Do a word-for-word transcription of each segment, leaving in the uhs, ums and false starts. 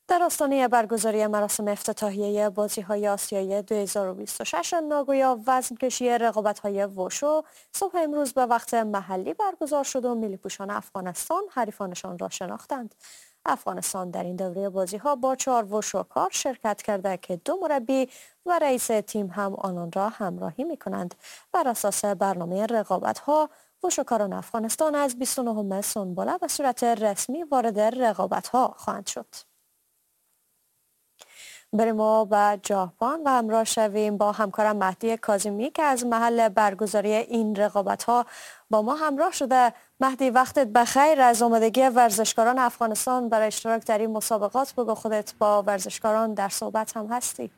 در آستانه برگزاری مراسم افتتاحیه بازی‌های آسیایی دو هزار و بیست و شش ناگویا وزنکشی رقابت‌های وشو صبح امروز به وقت محلی برگزار شد و ملی‌پوشان افغانستان حریفانشان را شناختند. افغانستان در این دوره بازی‌ها با چهار وشوکار شرکت کرده که دو مربی و رئیس تیم هم آنان را همراهی می‌کنند. بر اساس برنامه رقابت‌ها وشوکاران افغانستان از بیست و نهم سنبله به صورت رسمی وارد رقابت‌ها خواهند شد. بریم ما به ژاپن و همراه شویم با همکارم مهدی کاظمی که از محل برگزاری این رقابت‌ها با ما همراه شده. مهدی، وقتت بخیر. از آمادگی ورزشکاران افغانستان برای اشتراک در این مسابقات بگو، خودت با ورزشکاران در صحبت هم هستی.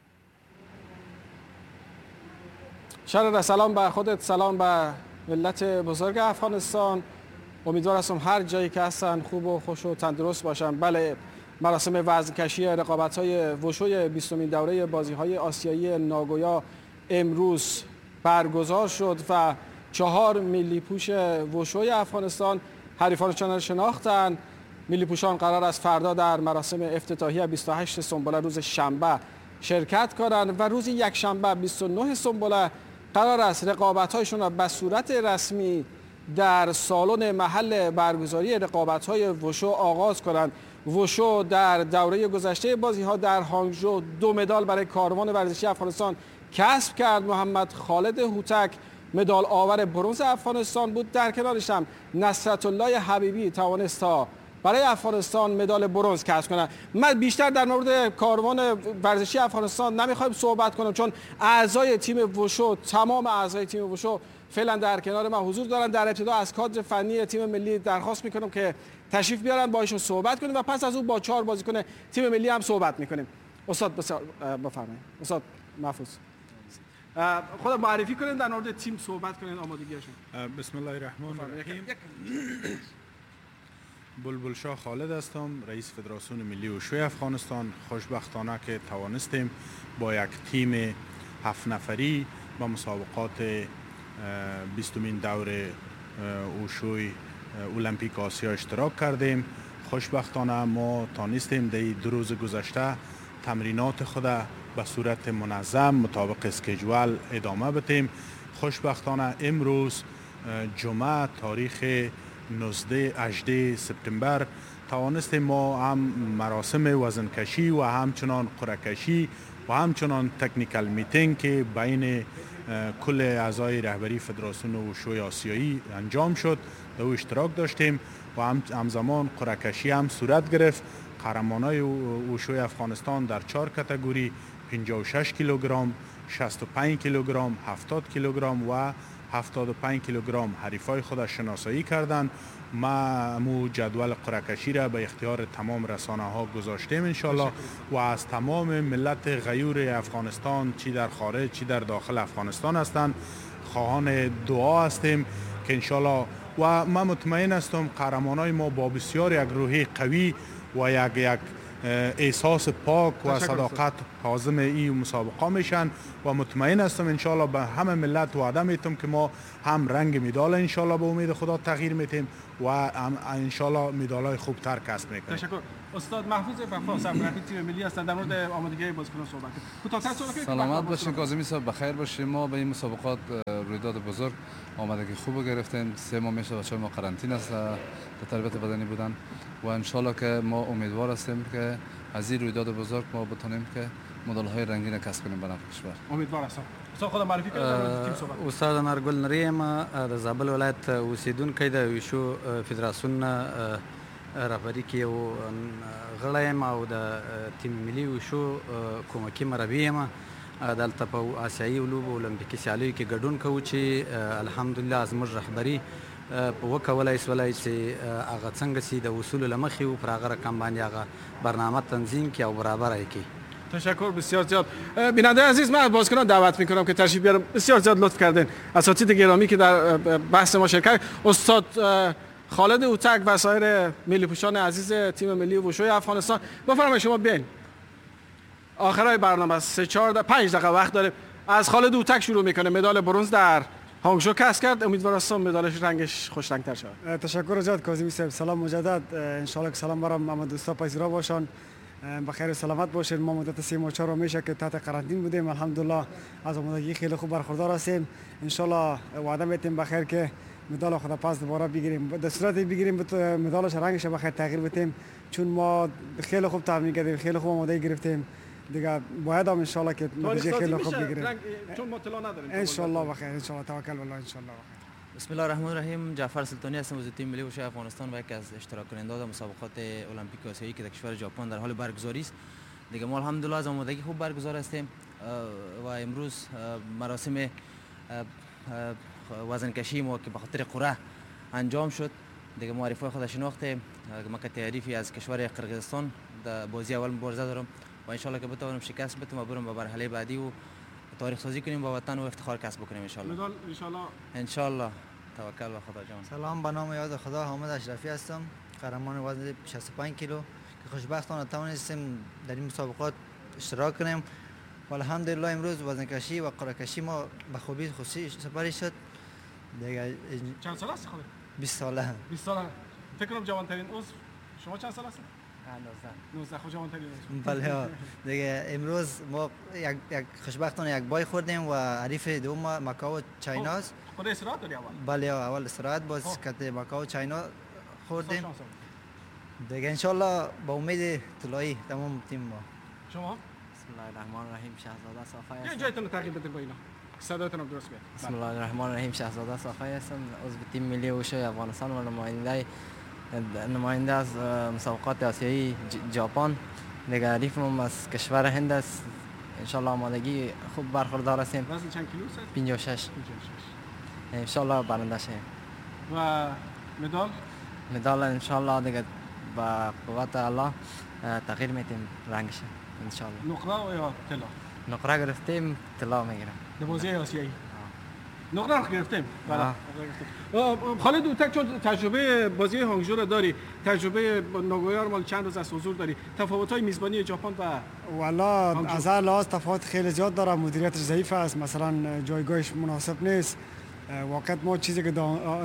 شرر سلام به خودت، سلام به ملت بزرگ افغانستان. امیدوار هستم هر جایی که هستن خوب و خوش و تندرست باشن. بله، مراسم وزنکشی رقابت‌های وشوی بیستمین دوره بازی‌های آسیایی ناگویا امروز برگزار شد و چهار ملی پوش وشوی افغانستان حریفانشان را شناختند. ملی پوشان قرار است فردا در مراسم افتتاحیه بیست و هشت سنبله روز شنبه شرکت کنند و روز یکشنبه بیست و نه سنبله قرار است رقابت‌هایشان را به صورت رسمی در سالن محل برگزاری رقابت‌های وشو آغاز کنند. وشو در دوره گذشته بازی‌ها در هانگژو دو مدال برای کاروان ورزشی افغانستان کسب کرد. محمد خالد هوتک مدال آور برنز افغانستان بود. در کنارش هم نصرت الله حبیبی توانست تا برای افغانستان مدال برنز کسب کنه. من بیشتر در مورد کاروان ورزشی افغانستان نمیخوایم صحبت کنم چون اعضای تیم وشو تمام اعضای تیم وشو فعلا در کنار ما حضور دارن. در ابتدا از کادر فنی تیم ملی درخواست میکنم که تشریف بیارن با ایشون صحبت کنیم و پس از اون با چهار بازیکن تیم ملی هم صحبت میکنیم. استاد بفرمایید. استاد محفوظ، خود معرفی کنید، در مورد تیم صحبت کنید، آمادگیشون. بسم الله الرحمن الرحیم. بلبل شاه خالد هستم، رئیس فدراسیون ملی وشوی افغانستان. خوشبختانه که توانستیم با یک تیم هفت نفری با مسابقات بیستمین دوره وشوی المپیک آسیا اشتراک کردیم. خوشبختانه ما تانستیم در دو روز گذشته تمرینات خود به صورت منظم مطابق اسکیجول ادامه بدیم. خوشبختانه امروز جمعه تاریخ نوزده هجده سپتامبر توانستیم ما هم مراسم وزنکشی و همچنان قرعه‌کشی و همچنان تکنیکال میتینگ که بین کل اعضای رهبری فدراسیون وشوی آسیایی انجام شد در او اشتراک داشتیم و هم همزمان قرعه‌کشی هم صورت گرفت. قهرمانای وشوی افغانستان در چهار کاتگوری پنجاه و شش کیلوگرم، شصت و پنج کیلوگرم، هفتاد کیلوگرم و هفتاد و پنج کیلوگرم حریفای خود شناسایی کردند. ما مو جدول قرعه‌کشی را به اختیار تمام رسانه ها گذاشتیم انشالله و از تمام ملت غیور افغانستان چی در خارج چی در داخل افغانستان هستند خواهان دعا هستیم که انشالله و من مطمئن هستم قهرمانای ما با بسیار یک روحیه قوی و یک یک احساس پاک و صداقت حازم این مسابقه میشن و مطمئن هستم انشالله به همه ملت وعده میتم که ما هم رنگ مدال انشالله به امید خدا تغییر میتیم و هم انشالله مدالای خوبتر کسب میکنیم. تشکر. استاد محفوظ وفا سرمربی تیم ملی هستند، در مورد آمادگی بازیکنان صحبت کنید. کوتاه‌تر صحبت کنید. سلامت باشین کاظمی صاحب، بخیر باشین. ما به این مسابقات رویداد بزرگ آمادگی خوب گرفتیم. سه ماه میشه بچه‌ها ما قرنطینه است در تربیت بدنی بودن و انشالله که ما امیدوار هستیم که از این رویداد بزرگ ما بتونیم که مدال‌های رنگین کسب کنیم به نفع کشور. امیدوار هستم. استاد خود معرفی کنید، در مورد تیم صحبت. استاد انارګل نری ما د زابل ولایت اوسیدونکی د وشو فدراسیون رهبری کې یو غړی یم او د تیم ملي وشو کومکي مربي یم. دلته په آسیایي لوبو المپیکي سیالیو کې ګډون کوو چې الحمدلله زموږ رهبري وکولای سولای چې هغه څنګه چې د اصولو له مخې و پر هغه رقم باندې هغه برنامه تنظیم کړي او برابر یې کړي. تشکر بسیار زیاد. بیننده عزیز، من بازیکنان دعوت میکنم که تشریف بیارم. بسیار زیاد لطف کردین اساتید گرامی که در بحث ما شرکت. استاد خالد هوتک و سایر ملی پوشان عزیز تیم ملی وشوی افغانستان، بفرمایید شما بیاین. آخرای برنامه سه چهار پنج دقیقه وقت داریم. از خالد هوتک شروع میکنه. مدال برنز در هانگژو کسب کرد. امیدوار هستم مدالش رنگش خوش رنگتر شود. تشکر زیاد کاظمی صاحب. سلام مجدد. ان شاء الله که سلام برام محمد دوستا پذیرا باشن. بخیر و سلامت باشید. ما مدت سه ماه چهار ماه میشه که تحت قرنطینه بودیم. الحمدلله از آمادگی خیلی خوب برخوردار هستیم. ان شاء الله وعده میتیم بخیر که مدال خدا پس دوباره بگیریم. در صورت بگیریم مدالش رنگش بخیر تغییر بدیم، چون ما خیلی خوب تمرین کردیم، خیلی خوب آماده گرفتیم. دیگه باید هم ان شاء الله که نتیجه خیلی خوب بگیریم. چون ما طلا نداریم. ان شاء الله بخیر، ان شاء الله توکل بالله، ان شاء الله بخیر. بسم الله الرحمن الرحیم. جعفر سلطانی هستم از تیم ملی وشو افغانستان و یکی از اشتراک کنندگان در مسابقات المپیک آسیایی که در کشور ژاپن در حال برگزاری است. دیگه ما الحمدلله از آمادگی خوب برگزار هستیم و امروز مراسم وزن کشی ما که به خاطر قرعه انجام شد. دیگه معرفی خود شناختیم. ما که تعریفی از کشور قرقیزستان در بازی اول مبارزه دارم و ان شاء الله که بتوانم شکست بدم و برم به مرحله بعدی و تاریخ سازی کنیم با وطن و افتخار کسب بکنیم ان شاء الله. مدال ان شاء الله. ان شاء الله. توکل به خدا جان. سلام، به نام یاد خدا حامد اشرفی هستم، قهرمان وزن شصت و پنج کیلو که خوشبختانه توانستیم در این مسابقات اشتراک کنیم و الحمدلله امروز وزن کشی و قرعه کشی ما به خوبی خصوصی سپری شد. دیگه چند سال است خودت؟ بیست ساله. بیست ساله. فکر کنم جوانترین عضو. شما چند سال هستید؟ نوزده. نوزده خود جوانترین عضو. بله. دیگه امروز ما یک یک خوشبختانه یک بای خوردیم و حریف دوم مکاو چایناست. خود استراحت داری اول؟ بله اول استراحت باز کته مکاو چاینا خوردیم. دیگه انشالله با امید طلایی تمام تیم ما. شما؟ بسم الله الرحمن الرحیم. شهزاده صافی هستم. یه جایتون رو تغییر بدید با اینا. صداتون هم درست بیاد. بسم الله الرحمن الرحیم. شهزاده صافی هستم، عضو تیم ملی وشوی افغانستان و نماینده نماینده از مسابقات آسیایی ژاپن. دیگه حریفم از کشور هند است. ان شاء الله آمادگی خوب برخوردار هستیم. وزن چند کیلو است؟ پنجاه و شش. ان شاء الله برنده شیم. و مدال؟ مدال ان شاء الله دیگه با قوت الله تغییر میتیم رنگش ان شاء الله. نقره یا طلا؟ نقره گرفتیم، طلا میگیرم. در بازی آسیایی. نقره رو گرفتیم. بله. خالد اوتک، چون تجربه بازی هانگژو رو داری، تجربه ناگویا رو مال چند روز از حضور داری، تفاوت‌های میزبانی ژاپن و والا از هر لحاظ تفاوت خیلی زیاد داره. مدیریتش ضعیف است، مثلا جایگاهش مناسب نیست. واقعا ما چیزی که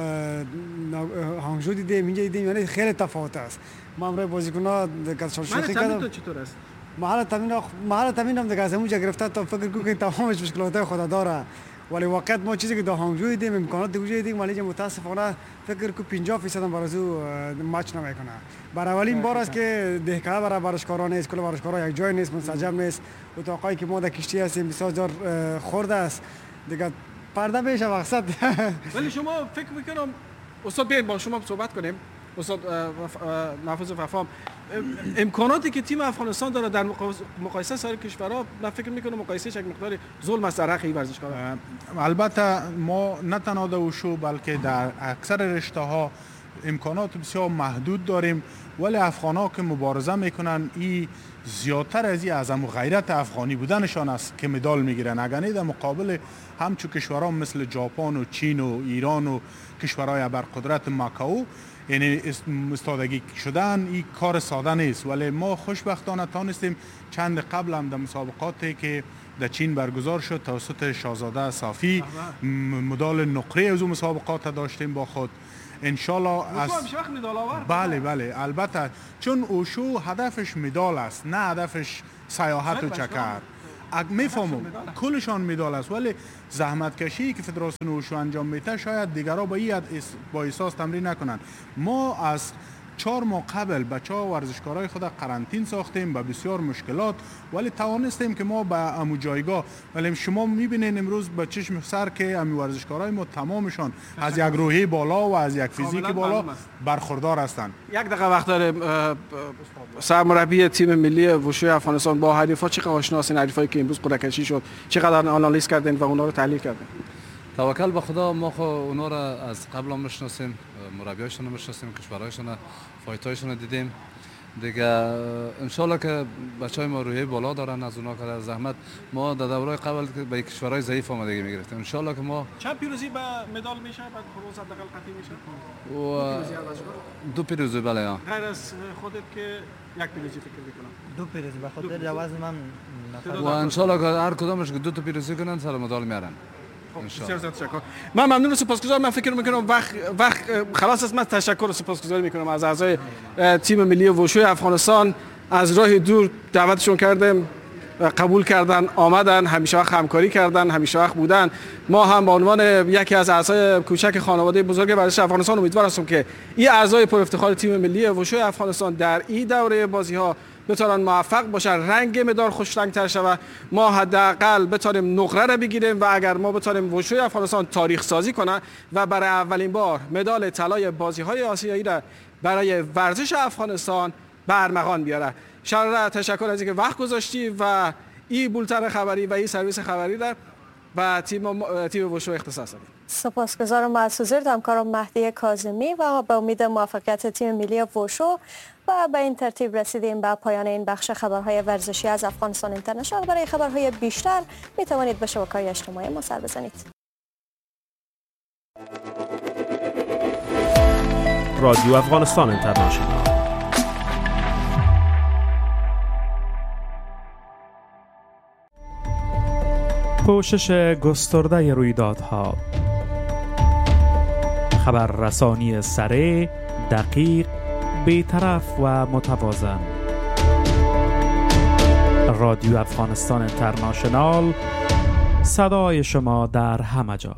هانگژو دیدیم اینجا دیدیم یعنی خیلی تفاوت است. ما امروز بازیکن‌ها دقیقاً شوخی کردم. چطور است؟ محل تامین محل تامین هم دیگه از اونجا گرفته تا فکر کنم که تمامش مشکلات خود داره. ولی واقعا ما چیزی که در هانگژو دیدیم امکانات دیگه دیدیم، ولی متاسفانه فکر کنم پنجاه درصد هم برای او ماچ نمیکنه. برای اولین بار است که دهکده برای ورزشکاران نیست، کل ورزشکارا یک جای نیست، منسجم نیست. اتاقایی که ما در کشتی هستیم بسیار جار خورده است. دیگه پرده میشه مقصد. ولی شما فکر میکنم استاد بیاید با شما صحبت کنیم. استاد محفوظ وفام، امکاناتی که تیم افغانستان داره در مقایسه سایر کشورها، من فکر میکنم مقایسه یک مقدار ظلم است در حق این ورزشکاران. البته ما نه تنها در وشو بلکه در اکثر رشته ها امکانات بسیار محدود داریم، ولی افغان‌ها که مبارزه میکنن این زیادتر از این عزم و غیرت افغانی بودنشان است که مدال میگیرن. اگر نه در مقابل همچون کشورها مثل ژاپن و چین و ایران و کشورهای ابرقدرت ماکائو یعنی استادگی شدن این کار ساده نیست. ولی ما خوشبختانه تانستیم چند قبل هم در مسابقاتی که در چین برگزار شد توسط شاهزاده صافی مدال نقره از اون مسابقات داشتیم با خود. انشالله از بله بله البته چون اوشو هدفش مدال است، نه هدفش سیاحت و چکر. میفهمم کلشان مدال است، ولی زحمت کشی که فدراسیون اوشو انجام میده شاید دیگرها با این با احساس تمرین نکنن. ما از چهار ماه قبل بچه ها ورزشکارای خود قرنطین ساختیم با بسیار مشکلات، ولی توانستیم که ما به امو جایگاه، ولی شما میبینین امروز با چشم سر که امو ورزشکارای ما تمامشان از یک روحی بالا و از یک فیزیک بالا برخوردار هستند. یک دقیقه وقت داره. سرمربی تیم ملی وشوی افغانستان با حریفا چقدر آشنا هستین؟ حریفایی که امروز قرعه کشی شد چقدر آنالیز کردین و اونا رو تحلیل کردین؟ توکل به خدا، ما خو اونا را از قبل هم میشناسیم، مربیاشون رو میشناسیم، کشورهایشون، فایتایشون رو دیدیم دیگه. انشالله که بچهای ما روحیه بالا دارن، از اونا که زحمت ما در دورهای قبل که به کشورهای ضعیف آمدگی میگرفتیم. انشالله که ما چند پیروزی به مدال میشه؟ بعد خروج حداقل قطعی میشه؟ و دو پیروزی بله ها. غیر از خودت که یک پیروزی فکر میکنم. دو پیروزی به خاطر جواز من و انشالله که هر کدامش که دو تا پیروزی کنن سر مدال میارن. بسیار زیاد تشکر. من ممنون و سپاسگزارم. من فکر میکنم وقت وقت خلاص است. من تشکر و سپاسگزاری میکنم از اعضای تیم ملی وشوی افغانستان از راه دور دعوتشون کردیم، قبول کردن، آمدن، همیشه وقت همکاری کردن، همیشه وقت بودن. ما هم به عنوان یکی از اعضای کوچک خانواده بزرگ ورزش افغانستان امیدوار هستم که این اعضای پر افتخار تیم ملی وشو افغانستان در این دوره بازی ها بتونن موفق باشن، رنگ مدال خوش رنگ تر شود، ما حداقل بتونیم نقره را بگیریم و اگر ما بتونیم وشو افغانستان تاریخ سازی کنه و برای اولین بار مدال طلای بازی های آسیایی را برای ورزش افغانستان برمغان بیاره. شراره تشکر از اینکه وقت گذاشتی و این بولتن خبری و این سرویس خبری را و تیم تیم وشو اختصاص دادیم. سپاسگزارم از حضور همکارم مهدی کاظمی و به امید موفقیت تیم ملی وشو و به این ترتیب رسیدیم به پایان این بخش خبرهای ورزشی از افغانستان اینترنشنال. برای خبرهای بیشتر می توانید به شبکه‌های اجتماعی ما سر بزنید. رادیو افغانستان اینترنشنال. پوشش گسترده رویدادها، خبررسانی سریع، دقیق، بی‌طرف و متوازن. رادیو افغانستان اینترنشنال، صدای شما در همه جا.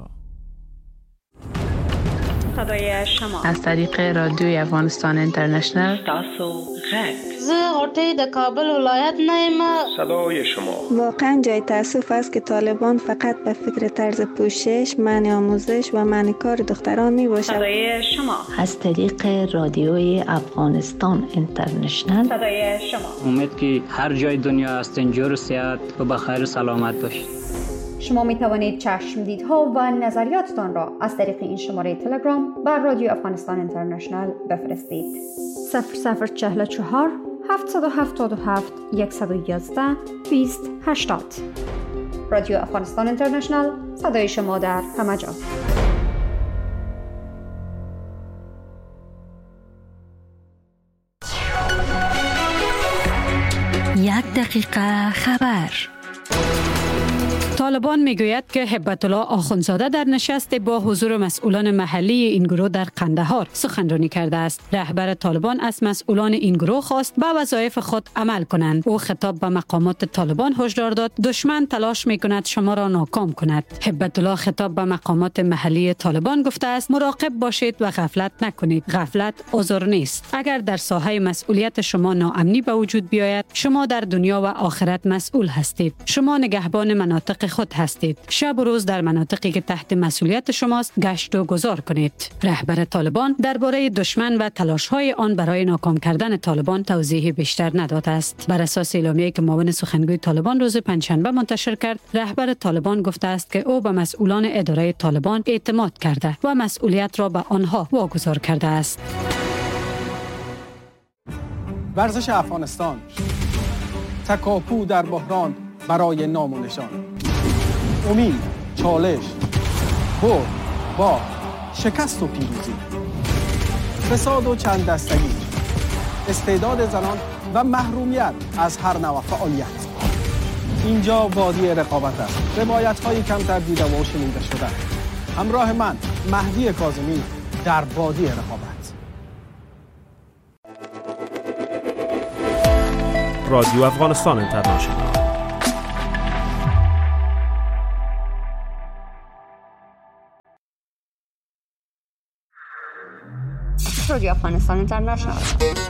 صدای شما از طریق رادیوی افغانستان اینترنشنال. تاسو غږ زه غوټۍ د کابل ولایت نه یم. صدای شما واقعا جای تاسف است که طالبان فقط به فکر طرز پوشش، منع آموزش و منع کار دختران می باشد. صدای شما از طریق رادیوی افغانستان اینترنشنال. صدای شما امید که هر جای دنیا هستین جور و صحت و بخیر و سلامت باشید. شما می توانید چشمدیدها و نظریاتتان را از طریق این شماره تلگرام بر رادیو افغانستان اینترنشنال بفرستید. صفر صفر چهل و چهار هفتصد و هفتاد و هفت صد و یازده بیست هشتاد. رادیو افغانستان اینترنشنال، صدای شما در همه جا. یک دقیقه خبر. طالبان میگوید که هبت الله آخوندزاده در نشست با حضور مسئولان محلی این گروه در قندهار سخنرانی کرده است. رهبر طالبان از مسئولان این گروه خواست به وظایف خود عمل کنند. او خطاب به مقامات طالبان هشدار داد دشمن تلاش میکند شما را ناکام کند. هبت الله خطاب به مقامات محلی طالبان گفته است مراقب باشید و غفلت نکنید. غفلت عذر نیست. اگر در ساحه مسئولیت شما ناامنی به وجود بیاید، شما در دنیا و آخرت مسئول هستید. شما نگهبان مناطق خود هستید. شب و روز در مناطقی که تحت مسئولیت شماست گشت و گذار کنید. رهبر طالبان درباره دشمن و تلاش‌های آن برای ناکام کردن طالبان توضیح بیشتر نداده است. بر اساس اعلامیه‌ای که معاون سخنگوی طالبان روز پنجشنبه منتشر کرد، رهبر طالبان گفته است که او به مسئولان اداره طالبان اعتماد کرده و مسئولیت را به آنها واگذار کرده است. ورزش افغانستان، تکاپو در بحران برای نام و نشان، امید، چالش، برد، باخت، شکست و پیروزی، فساد و چند دستگی، استعداد زنان و محرومیت از هر نوع فعالیت. اینجا وادی رقابت است. روایت‌های کمتر دیده و شنیده شده. همراه من مهدی کاظمی در وادی رقابت. رادیو افغانستان اینترنشنال. رادیو افغانستان اینترنشنال.